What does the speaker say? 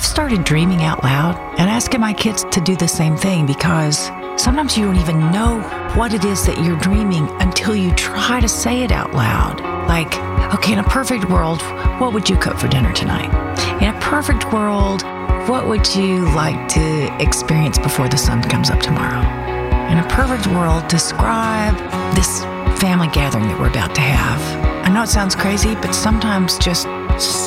I've started dreaming out loud and asking my kids to do the same thing, because sometimes you don't even know what it is that you're dreaming until you try to say it out loud. Like, okay, in a perfect world, what would you cook for dinner tonight? In a perfect world, what would you like to experience before the sun comes up tomorrow? In a perfect world, describe this family gathering that we're about to have. I know it sounds crazy, but sometimes just